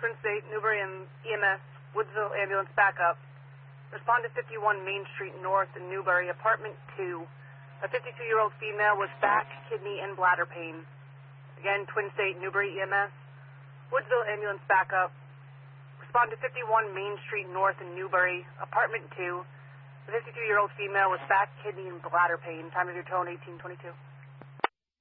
Twin State, Newbury, and EMS, Woodsville ambulance backup. Respond to 51 Main Street North in Newbury, apartment 2. A 52-year-old female with back, kidney, and bladder pain. Again, Twin State, Newbury, EMS, Woodsville ambulance backup. Respond to 51 Main Street North in Newbury, apartment 2. A 52-year-old female with back, kidney, and bladder pain. Time of your tone, 1822.